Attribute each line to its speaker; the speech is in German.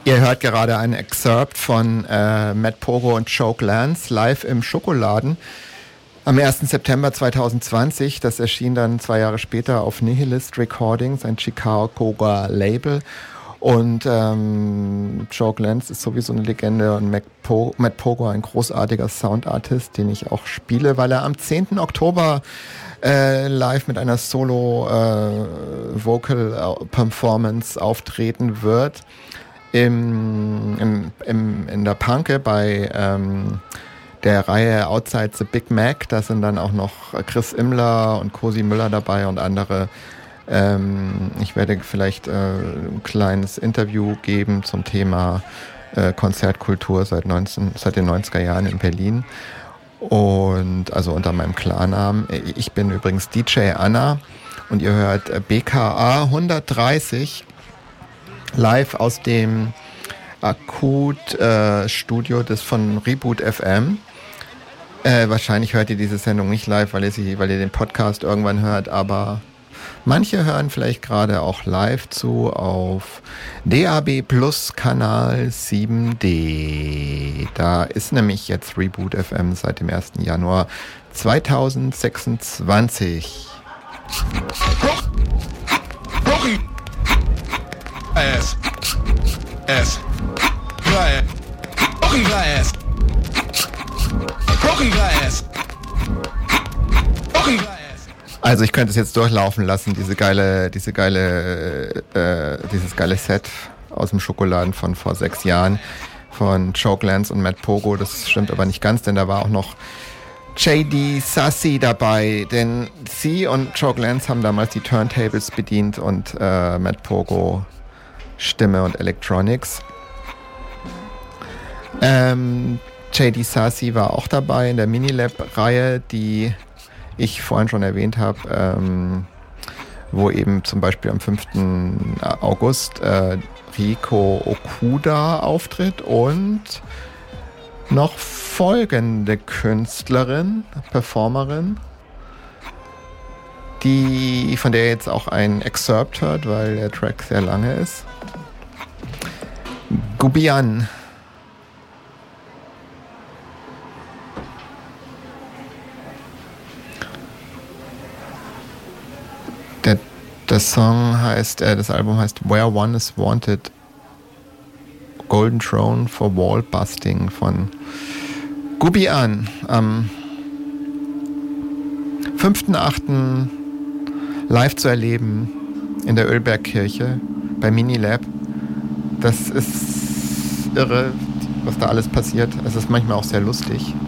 Speaker 1: Ihr hört gerade einen Excerpt von Matt Pogo und Choke Lance live im Schokoladen am 1. September 2020. Das erschien dann 2 Jahre später auf Nihilist Recordings, ein Chicagoer Label. Und Choke Lance ist sowieso eine Legende und Matt Pogo ein großartiger Soundartist, den ich auch spiele, weil er am 10. Oktober live mit einer Solo-Vocal-Performance auftreten wird. In der Panke bei der Reihe Outside the Big Mac. Da sind dann auch noch Chris Imler und Cosi Müller dabei und andere. Ich werde vielleicht ein kleines Interview geben zum Thema Konzertkultur seit den 90er Jahren in Berlin. Und also unter meinem Klarnamen. Ich bin übrigens DJ Anna und ihr hört BKA 130 live aus dem Akut-Studio von Reboot FM. Wahrscheinlich hört ihr diese Sendung nicht live, weil ihr den Podcast irgendwann hört, aber manche hören vielleicht gerade auch live zu auf DAB Plus Kanal 7D. Da ist nämlich jetzt Reboot FM seit dem 1. Januar 2026. Also ich könnte es jetzt durchlaufen lassen, dieses geile Set aus dem Schokoladen von vor 6 Jahren von Choke Lance und Matt Pogo. Das stimmt aber nicht ganz, denn da war auch noch J.D. Sassi dabei, denn sie und Choke Lance haben damals die Turntables bedient und Matt Pogo Stimme und Electronics. J.D. Sassi war auch dabei in der Minilab-Reihe, die ich vorhin schon erwähnt habe, wo eben zum Beispiel am 5. August Riko Okuda auftritt und noch folgende Künstlerin, Performerin, von der jetzt auch ein Excerpt hört, weil der Track sehr lange ist. Gubian. Das Album heißt Where One is Wanted, Golden Throne for Wall Busting von Gubian am 5.8. live zu erleben in der Ölbergkirche bei Minilab. Das ist irre, was da alles passiert. Es ist manchmal auch sehr lustig.